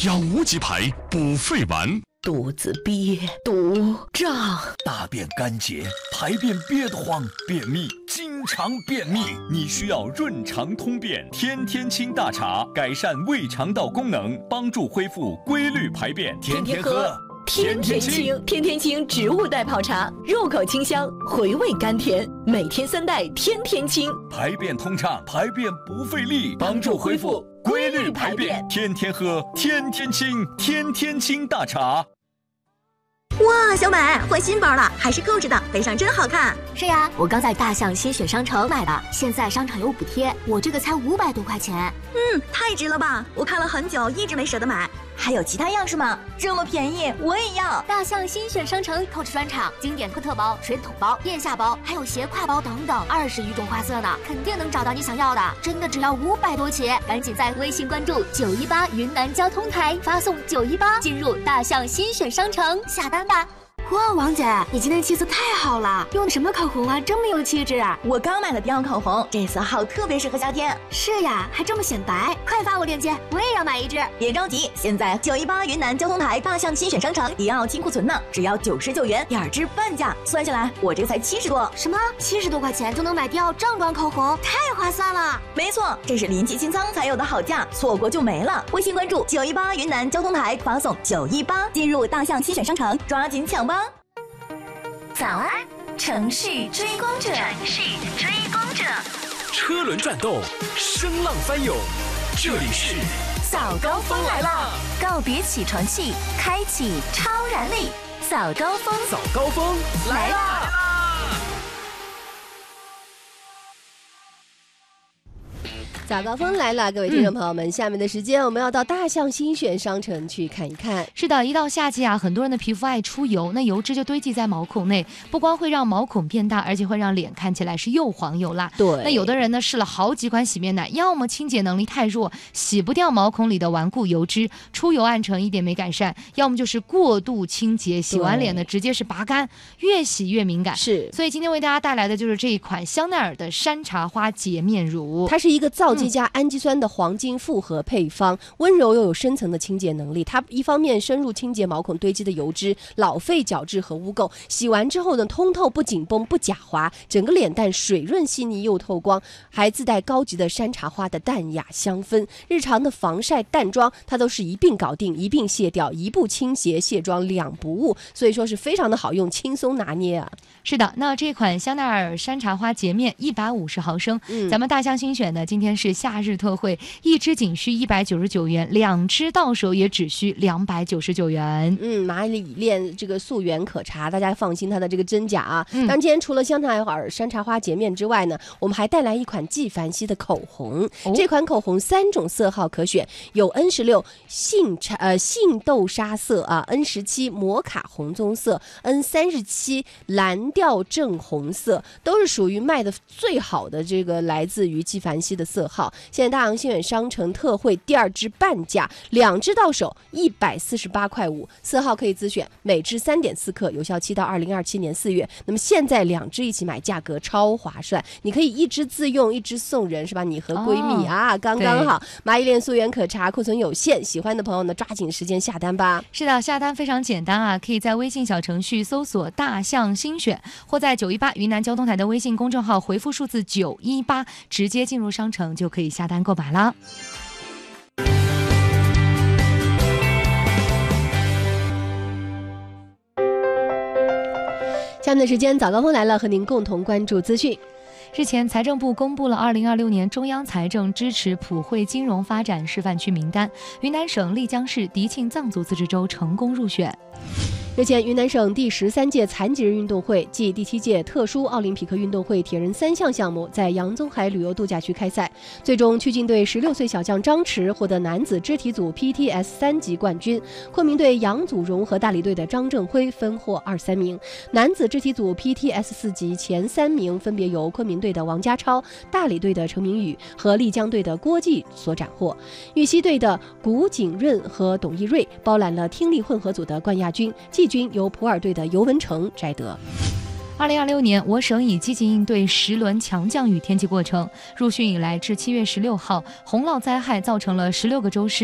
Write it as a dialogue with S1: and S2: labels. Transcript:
S1: 养无极牌补肺丸。
S2: 肚子憋、肚胀，
S3: 大便干结，排便憋得慌，便秘，经常便秘，你需要润肠通便天天清大茶，改善胃肠道功能，帮助恢复规律排便，天天喝。
S2: 天天清，天天清植物代泡茶，入口清香，回味甘甜，每天3袋，天天清，
S3: 排便通畅，排便不费力，帮助恢复规律排便，天天喝，天天清，天天清大茶。
S4: 哇，小美换新包了，还是购置的，背上真好看。
S5: 是呀，我刚在大象新选商城买的，现在商场有补贴，我这个才500多块钱。
S4: 太值了吧！我看了很久，一直没舍得买。还有其他样式吗？这么便宜，我也要。
S5: 大象新选商城购置专场，经典托特包、水桶包、腋下包，还有斜挎包等等，20余种花色呢，肯定能找到你想要的。真的只要500多起，赶紧在微信关注918云南交通台，发送918进入大象新选商城下单吧。哇，王姐，你今天气色太好了，用的什么口红啊，这么有气质啊！
S4: 我刚买了迪奥口红，这色号特别适合夏天。
S5: 是呀，还这么显白，快发我链接，我也要买一支。
S4: 别着急，现在918云南交通台大象新选商城迪奥清库存呢，只要99元，2支半价，算下来我这个才70多。
S5: 什么？70多块钱就能买迪奥正装口红，太划算了！
S4: 没错，这是临期清仓才有的好价，错过就没了。微信关注918云南交通台，发送918进入大象新选商城，抓紧抢吧！
S6: 早安，城市追光者，城市追光者，
S1: 车轮转动，声浪翻涌，这里是
S6: 早高峰来了，告别起床气，开启超燃力，早高峰，
S1: 早高峰来啦！
S7: 早高峰来了，各位听众朋友们，下面的时间我们要到大象新选商城去看一看。
S8: 是的，一到夏季啊，很多人的皮肤爱出油，那油脂就堆积在毛孔内，不光会让毛孔变大，而且会让脸看起来是又黄又辣。
S7: 对，
S8: 那有的人呢试了好几款洗面奶，要么清洁能力太弱，洗不掉毛孔里的顽固油脂，出油暗沉一点没改善，要么就是过度清洁，洗完脸呢直接是拔干，越洗越敏感。
S7: 是，
S8: 所以今天为大家带来的就是这一款香奈儿的山茶花洁面乳，
S7: 它是一个皂基加氨基酸的黄金复合配方，温柔又有深层的清洁能力。它一方面深入清洁毛孔堆积的油脂、老废角质和污垢，洗完之后呢，通透不紧绷不假滑，整个脸蛋水润细腻又透光，还自带高级的山茶花的淡雅香氛。日常的防晒淡妆它都是一并搞定，一并卸掉，一步清洁卸妆两不误，所以说是非常的好用，轻松拿捏啊。
S8: 是的，那这款香奈儿山茶花洁面150毫升，咱们大象新选的今天是夏日特惠，一支仅需199元，2支到手也只需299元。
S7: 马里链这个溯源可查，大家放心它的这个真假啊。当今天除了香奈儿山茶花洁面之外呢，我们还带来一款纪梵希的口红。这款口红3种色号可选，有 N16 杏豆沙色啊 ，N17 摩卡红棕色 ，N37 蓝调正红色，都是属于卖的最好的这个来自于纪梵希的色号。现在大洋新选商城特惠，第2支半价，2支到手148块5，色号可以自选，每支3.4克，有效期到2027年4月。那么现在2支一起买，价格超划算，你可以一支自用，一支送人，是吧？你和闺蜜啊，刚刚好。蚂蚁链溯源可查，库存有限，喜欢的朋友呢，抓紧时间下单吧。
S8: 是的，下单非常简单啊，可以在微信小程序搜索大象新选，或在918云南交通台的微信公众号回复数字918，直接进入商城就可以下单购买了。
S7: 下面的时间早高峰来了，和您共同关注资讯。
S8: 日前，财政部公布了2026年中央财政支持普惠金融发展示范区名单，云南省丽江市迪庆藏族自治州成功入选。
S7: 日前，云南省第13届残疾人运动会暨第7届特殊奥林匹克运动会铁人3项项目在洋宗海旅游度假区开赛，最终曲靖队16岁小将张弛获得男子肢体组 PTS 3级冠军，昆明队杨祖荣和大理队的张正辉分获2、3名。男子肢体组 PTS 4级前3名分别由昆明队的王家超、大理队的程明宇和丽江队的郭继所斩获。玉溪队的古景润和董一瑞包揽了听力混合组的冠亚军，季军由普洱队的尤文成摘得。
S8: 2026年，我省已积极应对10轮强降雨天气过程。入汛以来至7月16号，洪涝灾害造成了16个州市